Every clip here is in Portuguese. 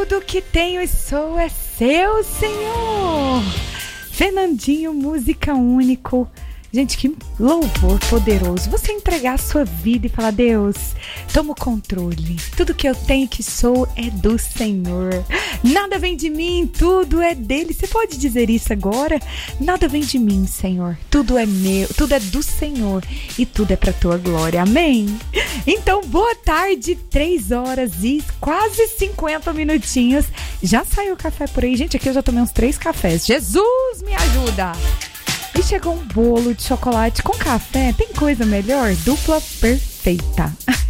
Tudo que tenho e sou é seu, Senhor. Fernandinho, música único. Gente, que louvor poderoso. Você entregar a sua vida e falar: Deus, toma o controle. Tudo que eu tenho que sou é do Senhor. Nada vem de mim, tudo é dele. Você pode dizer isso agora? Nada vem de mim, Senhor. Tudo é meu, tudo é do Senhor e tudo é para tua glória. Amém? Então, boa tarde, 3 horas e quase 50 minutinhos. Já saiu o café por aí? Gente, aqui eu já tomei uns 3 cafés. Jesus, me ajuda! E chegou um bolo de chocolate com café. Tem coisa melhor? Dupla perfeita.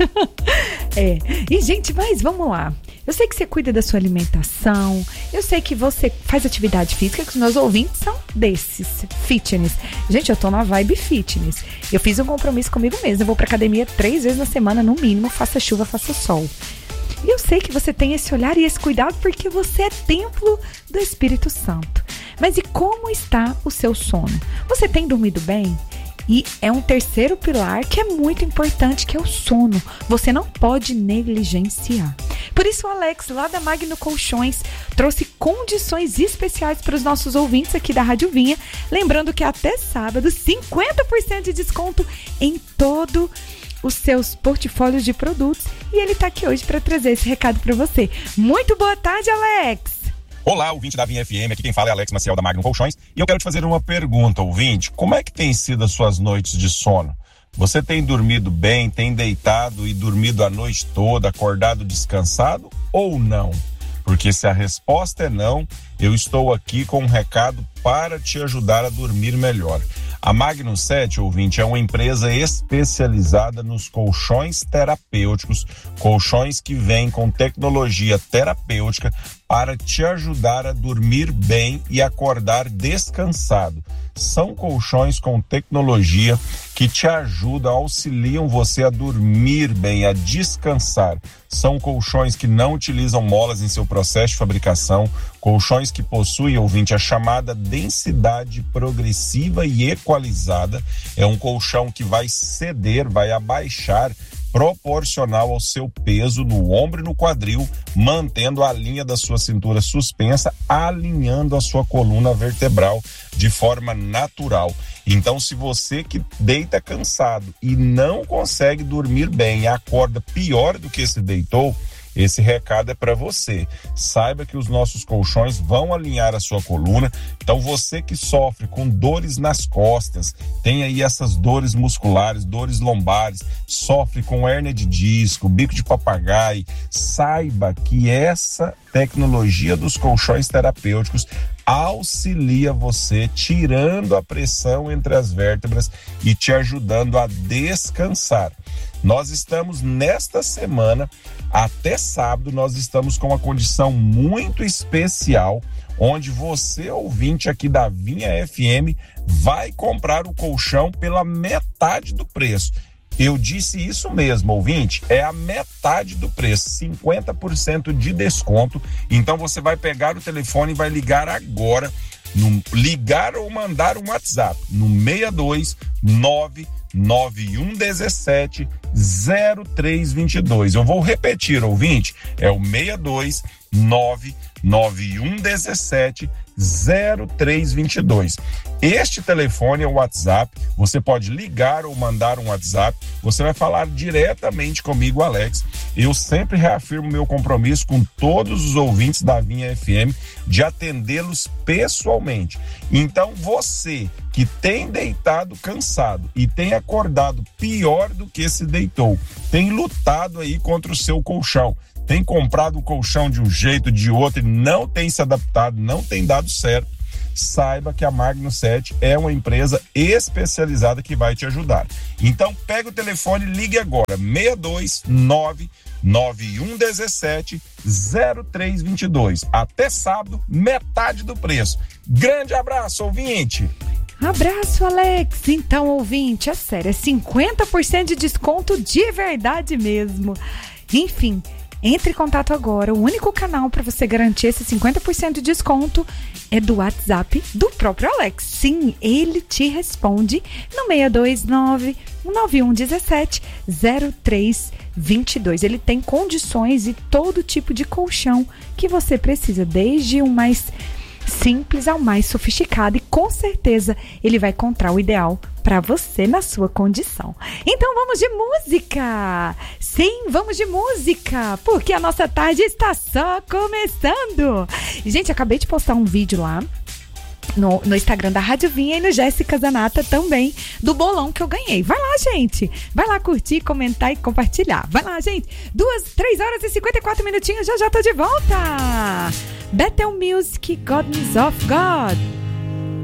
E gente, mas vamos lá. Eu sei que você cuida da sua alimentação. Eu sei que você faz atividade física, que os meus ouvintes são desses. Fitness. Gente, eu tô na vibe fitness. Eu fiz um compromisso comigo mesma. Eu vou pra academia 3 vezes na semana, no mínimo. Faça chuva, faça sol. E eu sei que você tem esse olhar e esse cuidado porque você é templo do Espírito Santo. Mas e como está o seu sono? Você tem dormido bem? E é um terceiro pilar que é muito importante, que é o sono. Você não pode negligenciar. Por isso o Alex, lá da Magno Colchões, trouxe condições especiais para os nossos ouvintes aqui da Rádio Vinha. Lembrando que até sábado, 50% de desconto em todo os seus portfólios de produtos. E ele está aqui hoje para trazer esse recado para você. Muito boa tarde, Alex! Olá, ouvinte da Vinha FM, aqui quem fala é Alex Maciel da Magno Colchões e eu quero te fazer uma pergunta, ouvinte. Como é que tem sido as suas noites de sono? Você tem dormido bem, tem deitado e dormido a noite toda, acordado descansado ou não? Porque se a resposta é não, eu estou aqui com um recado para te ajudar a dormir melhor. A Magno 7, ouvinte, é uma empresa especializada nos colchões terapêuticos, colchões que vêm com tecnologia terapêutica para te ajudar a dormir bem e acordar descansado. São colchões com tecnologia que te ajudam, auxiliam você a dormir bem, a descansar. São colchões que não utilizam molas em seu processo de fabricação, colchões que possuem, ouvinte, a chamada densidade progressiva e equalizada. É um colchão que vai ceder, vai abaixar proporcional ao seu peso no ombro e no quadril, mantendo a linha da sua cintura suspensa, alinhando a sua coluna vertebral de forma natural. Então, se você que deita cansado e não consegue dormir bem e acorda pior do que se deitou, esse recado é para você. Saiba que os nossos colchões vão alinhar a sua coluna. Então você que sofre com dores nas costas, tem aí essas dores musculares, dores lombares, sofre com hérnia de disco, bico de papagaio, saiba que essa tecnologia dos colchões terapêuticos auxilia você, tirando a pressão entre as vértebras e te ajudando a descansar. Nós estamos nesta semana, até sábado, nós estamos com uma condição muito especial, onde você, ouvinte aqui da Vinha FM, vai comprar o colchão pela metade do preço. Eu disse isso mesmo, ouvinte, é a metade do preço, 50% de desconto. Então você vai pegar o telefone e vai ligar agora, ligar ou mandar um WhatsApp no 62991170322. Eu vou repetir, ouvinte, é o 62991170322. Este telefone é o WhatsApp, você pode ligar ou mandar um WhatsApp, você vai falar diretamente comigo, Alex. Eu sempre reafirmo meu compromisso com todos os ouvintes da Vinha FM de atendê-los pessoalmente. Então você que tem deitado cansado e tem acordado pior do que se deitou, tem lutado aí contra o seu colchão, tem comprado o colchão de um jeito, de outro e não tem se adaptado, não tem dado certo, saiba que a Magno 7 é uma empresa especializada que vai te ajudar. Então pega o telefone e ligue agora, 62991170322. Até sábado, metade do preço. Grande abraço, ouvinte! Abraço, Alex! Então, ouvinte, é sério, é 50% de desconto de verdade mesmo. Enfim, entre em contato agora. O único canal para você garantir esse 50% de desconto é do WhatsApp do próprio Alex. Sim, ele te responde no 629-9117-0322. 22. Ele tem condições e todo tipo de colchão que você precisa, desde o mais simples ao mais sofisticado, e com certeza ele vai encontrar o ideal para você na sua condição. Então vamos de música! Sim, vamos de música, porque a nossa tarde está só começando. Gente, acabei de postar um vídeo lá no Instagram da Rádio Vinha e no Jéssica Zanata também, do bolão que eu ganhei. Vai lá, gente. Vai lá curtir, comentar e compartilhar. Vai lá, gente. 3 horas e 54 minutinhos. Já tô de volta. Bethel Music, God is of God.